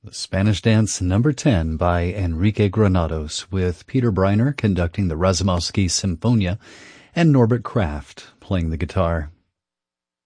The Spanish Dance Number 10 by Enrique Granados, with Peter Breiner conducting the Razumovsky Symphonia and Norbert Kraft playing the guitar.